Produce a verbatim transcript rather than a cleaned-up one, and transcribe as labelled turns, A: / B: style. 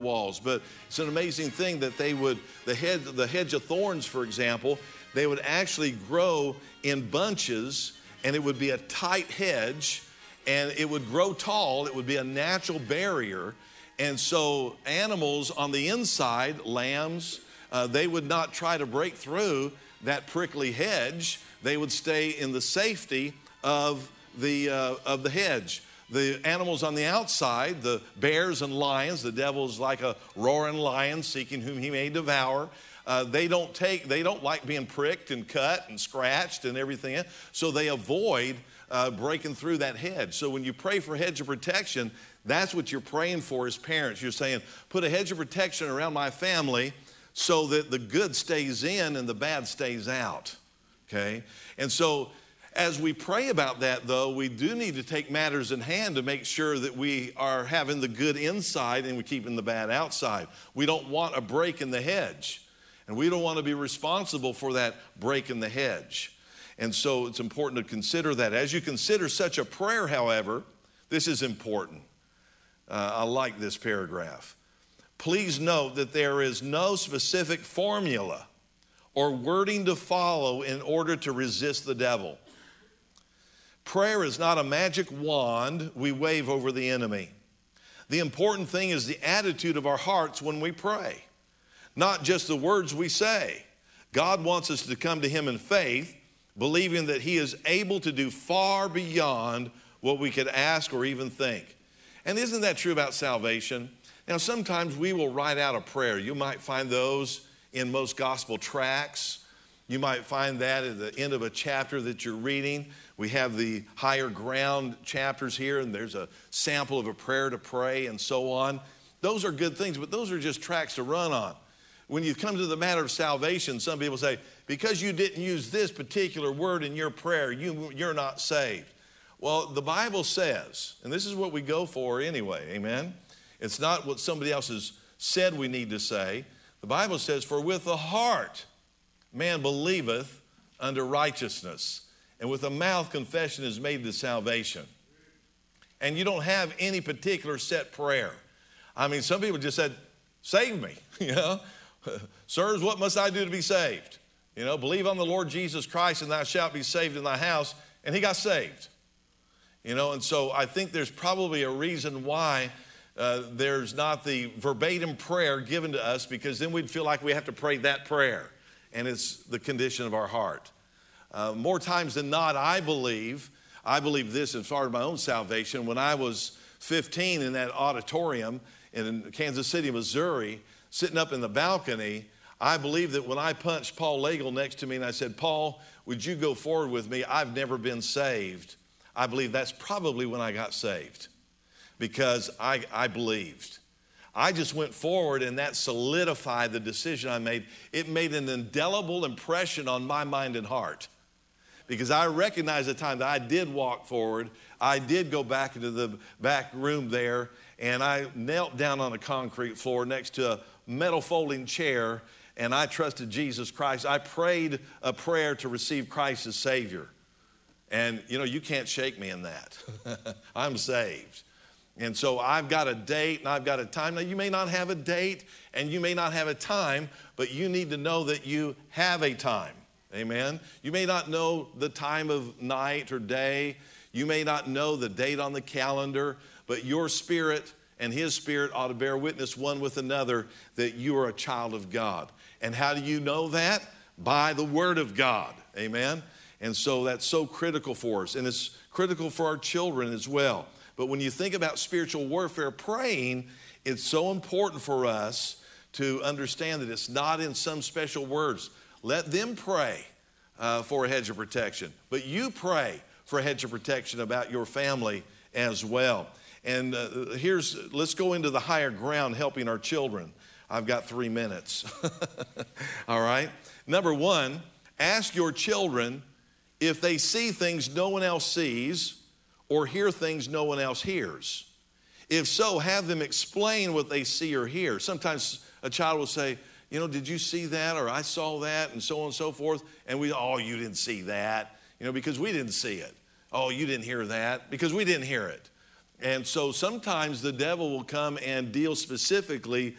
A: walls. But it's an amazing thing that they would, the hedge, the hedge of thorns, for example, they would actually grow in bunches, and it would be a tight hedge, and it would grow tall. It would be a natural barrier. And so animals on the inside, lambs, uh, they would not try to break through that prickly hedge. They would stay in the safety of the, uh, of the hedge. The animals on the outside, the bears and lions, the devil's like a roaring lion seeking whom he may devour. Uh, they don't take, they don't like being pricked and cut and scratched and everything, so they avoid uh, breaking through that hedge. So when you pray for hedge of protection, that's what you're praying for as parents. You're saying, put a hedge of protection around my family so that the good stays in and the bad stays out, okay? And so as we pray about that, though, we do need to take matters in hand to make sure that we are having the good inside and we're keeping the bad outside. We don't want a break in the hedge, and we don't want to be responsible for that break in the hedge. And so it's important to consider that. As you consider such a prayer, however, this is important. Uh, I like this paragraph. Please note that there is no specific formula or wording to follow in order to resist the devil. Prayer is not a magic wand we wave over the enemy. The important thing is the attitude of our hearts when we pray, not just the words we say. God wants us to come to him in faith, believing that he is able to do far beyond what we could ask or even think. And isn't that true about salvation? Now, sometimes we will write out a prayer. You might find those in most gospel tracts. You might find that at the end of a chapter that you're reading. We have the higher ground chapters here, and there's a sample of a prayer to pray and so on. Those are good things, but those are just tracts to run on. When you come to the matter of salvation, some people say, because you didn't use this particular word in your prayer, you, you're not saved. Well, the Bible says, and this is what we go for anyway, amen? It's not what somebody else has said we need to say. The Bible says, for with the heart man believeth unto righteousness, and with the mouth confession is made to salvation. And you don't have any particular set prayer. I mean, some people just said, save me, you know. Sirs, what must I do to be saved? You know, believe on the Lord Jesus Christ and thou shalt be saved in thy house. And he got saved. You know, and so I think there's probably a reason why uh, there's not the verbatim prayer given to us, because then we'd feel like we have to pray that prayer. And it's the condition of our heart. Uh, more times than not, I believe, I believe this as far as my own salvation. When I was fifteen in that auditorium in Kansas City, Missouri, sitting up in the balcony, I believe that when I punched Paul Lagle next to me and I said, Paul, would you go forward with me? I've never been saved. I believe that's probably when I got saved, because I, I believed. I just went forward, and that solidified the decision I made. It made an indelible impression on my mind and heart, because I recognized the time that I did walk forward. I did go back into the back room there, and I knelt down on a concrete floor next to a metal folding chair, and I trusted Jesus Christ. I prayed a prayer to receive Christ as Savior. And, you know, you can't shake me in that. I'm saved. And so I've got a date and I've got a time. Now, you may not have a date and you may not have a time, but you need to know that you have a time. Amen? You may not know the time of night or day. You may not know the date on the calendar, but your spirit and his spirit ought to bear witness one with another that you are a child of God. And how do you know that? By the word of God. Amen? And so that's so critical for us, and it's critical for our children as well. But when you think about spiritual warfare praying, it's so important for us to understand that it's not in some special words. Let them pray uh, for a hedge of protection, but you pray for a hedge of protection about your family as well. And uh, here's, let's go into the higher ground helping our children. I've got three minutes. All right. Number one, ask your children if they see things no one else sees or hear things no one else hears. If so, have them explain what they see or hear. Sometimes a child will say, you know, did you see that? Or I saw that, and so on and so forth. And we, oh, you didn't see that, you know, because we didn't see it. Oh, you didn't hear that because we didn't hear it. And so sometimes the devil will come and deal specifically